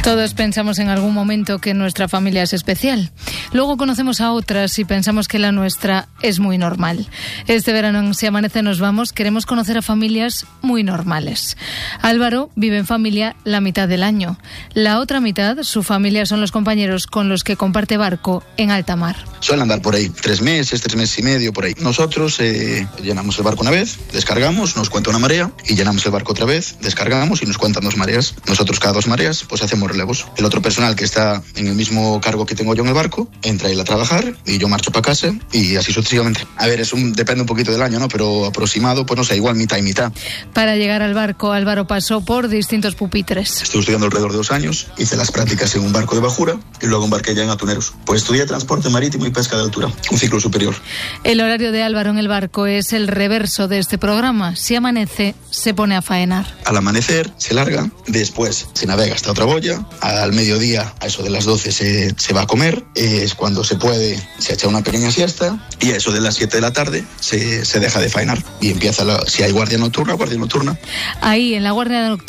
Todos pensamos en algún momento que nuestra familia es especial. Luego conocemos a otras y pensamos que la nuestra es muy normal. Este verano en Si Amanece Nos Vamos queremos conocer a familias muy normales. Álvaro vive en familia la mitad del año. La otra mitad, su familia, son los compañeros con los que comparte barco en alta mar. Suelen andar por ahí 3 meses, 3 meses y medio, por ahí. Nosotros llenamos el barco una vez, descargamos, nos cuenta una marea y llenamos el barco otra vez, descargamos y nos cuentan 2 mareas. Nosotros cada 2 mareas pues hacemos relevos. El otro personal que está en el mismo cargo que tengo yo en el barco entra él a trabajar y yo marcho para casa y así sucesivamente. A ver, depende un poquito del año, ¿no? Pero aproximado, pues no sé, igual mitad y mitad. Para llegar al barco, Álvaro pasó por distintos pupitres. Estuve estudiando alrededor de 2 años, hice las prácticas en un barco de bajura y luego embarqué ya en atuneros. Pues estudié transporte marítimo y pesca de altura, un ciclo superior. El horario de Álvaro en el barco es el reverso de este programa. Si amanece, se pone a faenar. Al amanecer se larga, después se navega hasta otra boya, al mediodía, a eso de las 12 se va a comer, es cuando se puede, se echa una pequeña siesta y a eso de las 7 de la tarde se deja de faenar y empieza si hay guardia nocturna. Ahí en la guardia nocturna